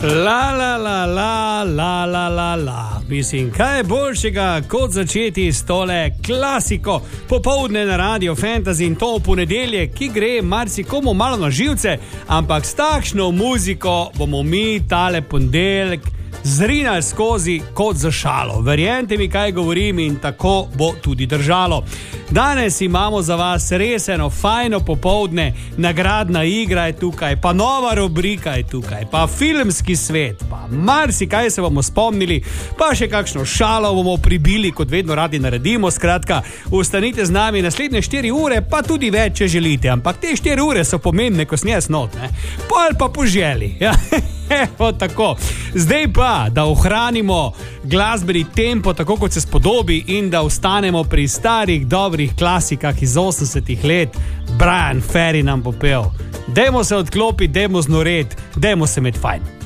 La. Mislim, kaj je boljšega, kot začeti s tole klasiko popoldne na Radio Fantasy in to v ponedeljek, ki gre marsikomu malo na živce, ampak s takšno muziko bomo mi tale ponedeljek zrinali skozi kot za šalo. Verjemite mi, kaj govorim, in tako bo tudi držalo. Danes imamo za vas res eno fajno popoldne, nagradna igra je tukaj, pa nova rubrika je tukaj, pa filmski svet, pa marsikaj se bomo spomnili, pa še kakšno šalo bomo pribili, kot vedno radi naredimo. Skratka, ostanite z nami naslednje 4 ure, pa tudi več, če želite, ampak te 4 ure so pomembne, ko snes not, ne? Pol pa po želi, ja. Evo tako. Zdaj pa, da ohranimo glasbeni tempo tako, kot se spodobi, in da ostanemo pri starih dobrih klasikah iz 80-ih let. Bryan Ferry nam popel. Dajmo se odklopiti, dajmo znoret, dajmo se med fajn.